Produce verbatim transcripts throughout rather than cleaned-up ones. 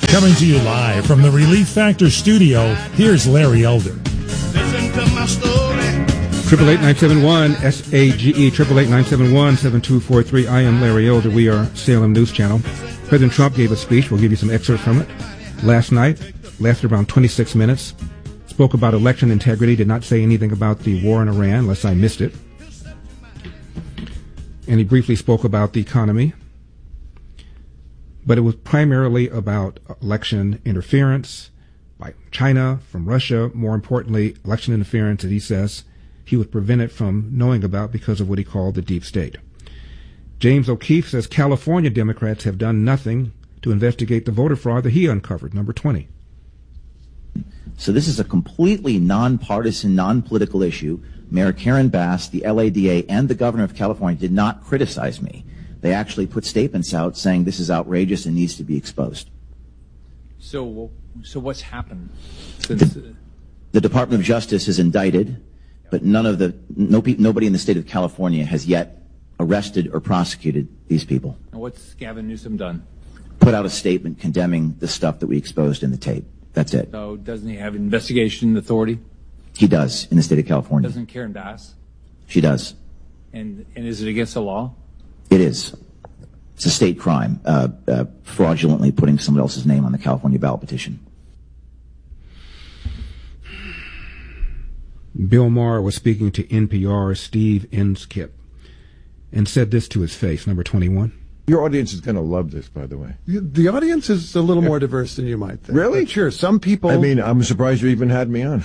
Coming to you live from the Relief Factor studio, here's Larry Elder. Listen to my story. Triple eight nine seven one S A G E triple eight nine seven one seven two four three. I am Larry Elder. We are Salem News Channel. President Trump gave a speech. We'll give you some excerpts from it. Last night, lasted around twenty-six minutes. Spoke about election integrity. Did not say anything about the war in Iran, unless I missed it. And he briefly spoke about the economy. But it was primarily about election interference by China, from Russia. More importantly, election interference that he says he was prevented from knowing about because of what he called the deep state. James O'Keefe says California Democrats have done nothing to investigate the voter fraud that he uncovered, number twenty. So this is a completely nonpartisan, non-political issue. Mayor Karen Bass, the L A D A, and the governor of California did not criticize me. They actually put statements out saying this is outrageous and needs to be exposed. So, so what's happened since the, the Department of Justice is indicted, but none of the no, nobody in the state of California has yet arrested or prosecuted these people. And what's Gavin Newsom done? Put out a statement condemning the stuff that we exposed in the tape. That's it. So doesn't he have investigation authority? He does in the state of California. Doesn't Karen Bass? She does. And and is it against the law? It is. It's a state crime, uh, uh, fraudulently putting somebody else's name on the California ballot petition. Bill Maher was speaking to N P R's Steve Inskip and said this to his face, number twenty-one. Your audience is going to love this, by the way. The audience is a little more diverse than you might think. Really? But sure, some people... I mean, I'm surprised you even had me on.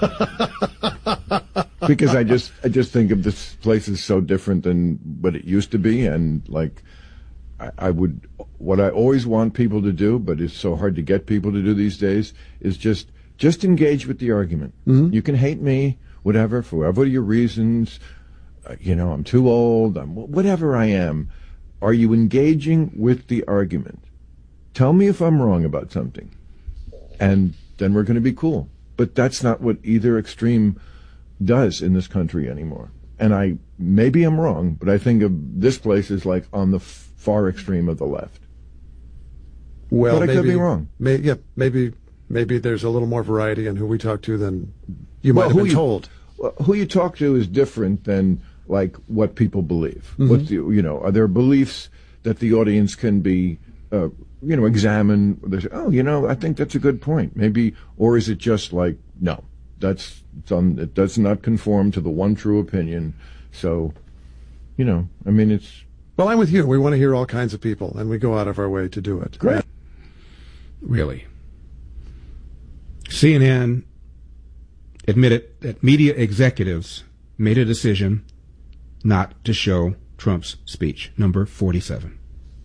Because I just I just think of this place is so different than what it used to be, and like I, I would what I always want people to do, but it's so hard to get people to do these days, is just just engage with the argument. Mm-hmm. You can hate me, whatever, for whatever your reasons. Uh, you know, I'm too old. I'm whatever I am. Are you engaging with the argument? Tell me if I'm wrong about something, and then we're going to be cool. But that's not what either extreme does in this country anymore. And I maybe I'm wrong, but I think of this place as like on the f- far extreme of the left. Well, but I maybe, could be wrong. May, yeah, maybe maybe there's a little more variety in who we talk to than you well, might have been you, told. Well, who you talk to is different than like what people believe. Mm-hmm. What's the, you know, are there beliefs that the audience can be uh, you know examine? They say, oh, you know, I think that's a good point. Maybe, or is it just like no? That's it's on, it does not conform to the one true opinion. So, you know, I mean, it's... Well, I'm with you. We want to hear all kinds of people, and we go out of our way to do it. Great. Really. C N N admitted that media executives made a decision not to show Trump's speech, number forty-seven.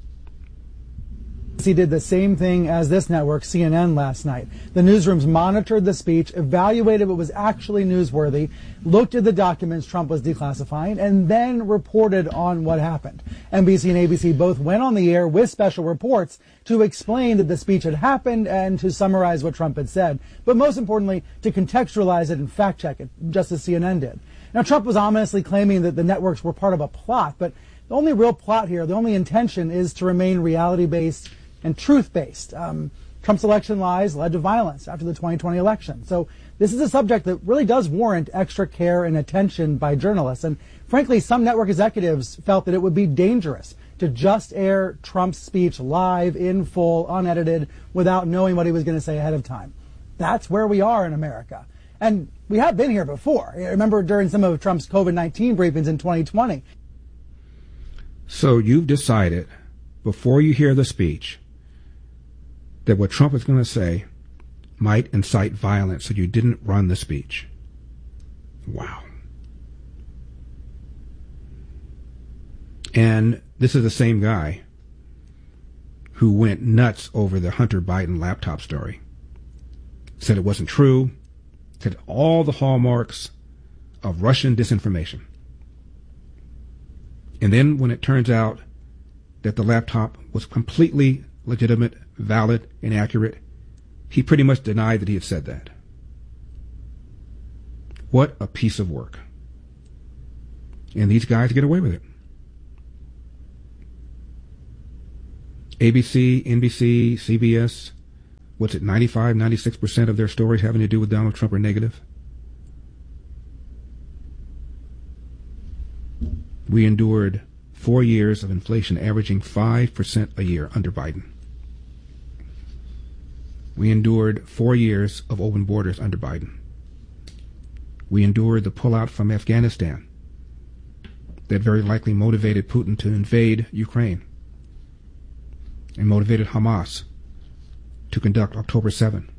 He did the same thing as this network, C N N, last night. The newsrooms monitored the speech, evaluated what was actually newsworthy, looked at the documents Trump was declassifying, and then reported on what happened. N B C and A B C both went on the air with special reports to explain that the speech had happened and to summarize what Trump had said, but most importantly, to contextualize it and fact-check it, just as C N N did. Now, Trump was ominously claiming that the networks were part of a plot, but the only real plot here, the only intention is to remain reality-based and truth-based. Um, Trump's election lies led to violence after the twenty twenty election. So this is a subject that really does warrant extra care and attention by journalists. And frankly, some network executives felt that it would be dangerous to just air Trump's speech live, in full, unedited, without knowing what he was going to say ahead of time. That's where we are in America. And we have been here before. I remember during some of Trump's COVID nineteen briefings in twenty twenty. So you've decided, before you hear the speech, that what Trump is going to say might incite violence, so you didn't run the speech. Wow. And this is the same guy who went nuts over the Hunter Biden laptop story. Said it wasn't true. Said all the hallmarks of Russian disinformation. And then when it turns out that the laptop was completely legitimate, valid, and accurate, he pretty much denied that he had said that. What a piece of work. And these guys get away with it. A B C, N B C, C B S, what's it, ninety-five, ninety-six percent of their stories having to do with Donald Trump are negative. We endured four years of inflation averaging five percent a year under Biden. We endured four years of open borders under Biden. We endured the pullout from Afghanistan that very likely motivated Putin to invade Ukraine and motivated Hamas to conduct October seventh.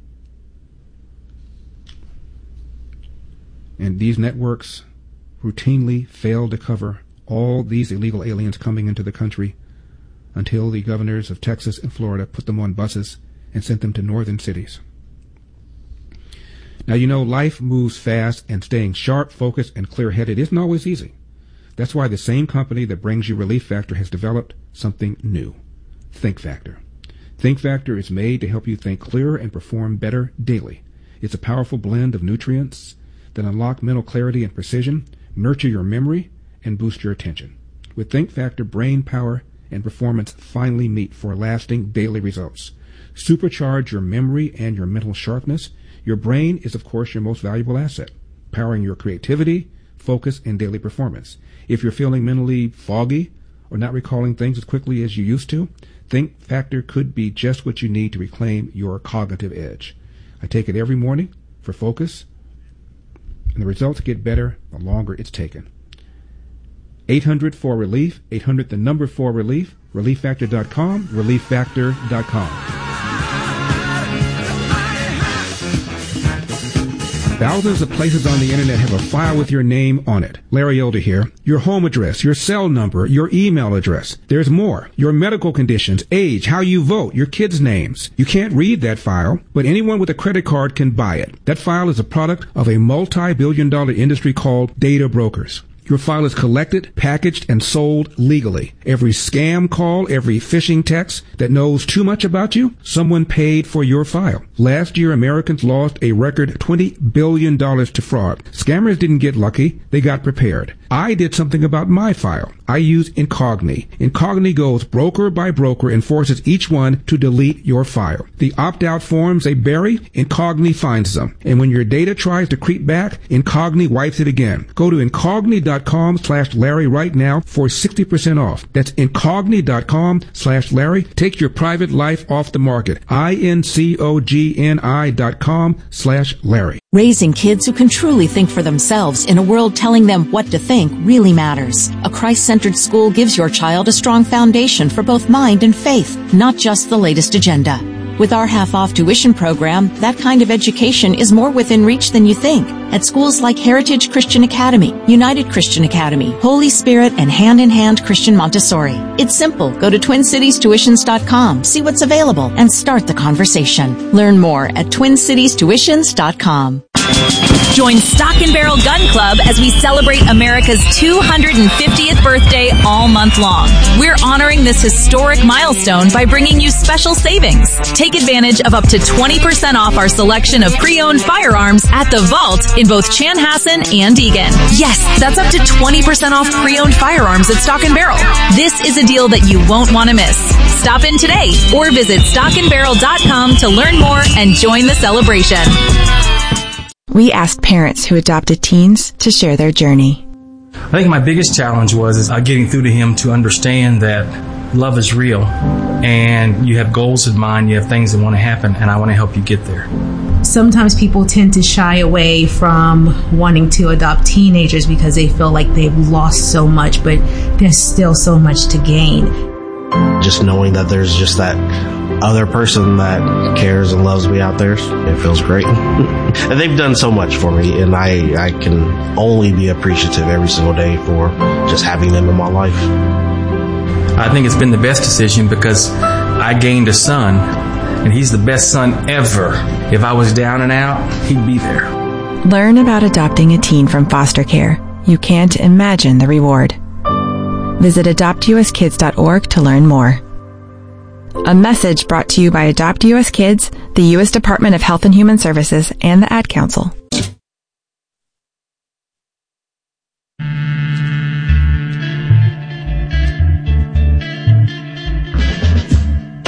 And these networks routinely failed to cover all these illegal aliens coming into the country until the governors of Texas and Florida put them on buses and sent them to northern cities. Now, you know, life moves fast, and staying sharp, focused, and clear-headed isn't always easy. That's why the same company that brings you Relief Factor has developed something new, Think Factor. Think Factor is made to help you think clearer and perform better daily. It's a powerful blend of nutrients that unlock mental clarity and precision, nurture your memory, and boost your attention. With Think Factor, brain power and performance finally meet for lasting daily results. Supercharge your memory and your mental sharpness. Your brain is, of course, your most valuable asset, powering your creativity, focus, and daily performance. If you're feeling mentally foggy or not recalling things as quickly as you used to, Think Factor could be just what you need to reclaim your cognitive edge. I take it every morning for focus, and the results get better the longer it's taken. eight hundred four relief, eight hundred the number four relief, relief factor dot com, relief factor dot com. Thousands of places on the internet have a file with your name on it. Larry Elder here. Your home address, your cell number, your email address. There's more. Your medical conditions, age, how you vote, your kids' names. You can't read that file, but anyone with a credit card can buy it. That file is a product of a multi-billion dollar industry called data brokers. Your file is collected, packaged, and sold legally. Every scam call, every phishing text that knows too much about you, someone paid for your file. Last year, Americans lost a record twenty billion dollars to fraud. Scammers didn't get lucky. They got prepared. I did something about my file. I use Incogni. Incogni goes broker by broker and forces each one to delete your file. The opt-out forms they bury, Incogni finds them. And when your data tries to creep back, Incogni wipes it again. Go to incogni.com slash Larry right now for sixty percent off. That's incogni.com slash Larry. Take your private life off the market. I-N-C-O-G-N-I dot com slash Larry. Raising kids who can truly think for themselves in a world telling them what to think really matters. A Christ-centered school gives your child a strong foundation for both mind and faith, not just the latest agenda. With our half-off tuition program, that kind of education is more within reach than you think. At schools like Heritage Christian Academy, United Christian Academy, Holy Spirit, and Hand in Hand Christian Montessori. It's simple. Go to twin cities tuitions dot com, see what's available, and start the conversation. Learn more at twin cities tuitions dot com. Join Stock and Barrel Gun Club as we celebrate America's two hundred fiftieth birthday all month long. We're honoring this historic milestone by bringing you special savings. Take advantage of up to twenty percent off our selection of pre-owned firearms at The Vault in both Chanhassen and Eagan. Yes, that's up to twenty percent off pre-owned firearms at Stock and Barrel. This is a deal that you won't want to miss. Stop in today or visit stock and barrel dot com to learn more and join the celebration. We asked parents who adopted teens to share their journey. I think my biggest challenge was is uh, getting through to him to understand that love is real and you have goals in mind, you have things that want to happen, and I want to help you get there. Sometimes people tend to shy away from wanting to adopt teenagers because they feel like they've lost so much, but there's still so much to gain. Just knowing that there's just that other person that cares and loves me out there, it feels great. And they've done so much for me, and I, I can only be appreciative every single day for just having them in my life. I think it's been the best decision because I gained a son, and he's the best son ever. If I was down and out, he'd be there. Learn about adopting a teen from foster care. You can't imagine the reward. Visit adopt u s kids dot org to learn more. A message brought to you by Adopt U S Kids, the U S Department of Health and Human Services, and the Ad Council.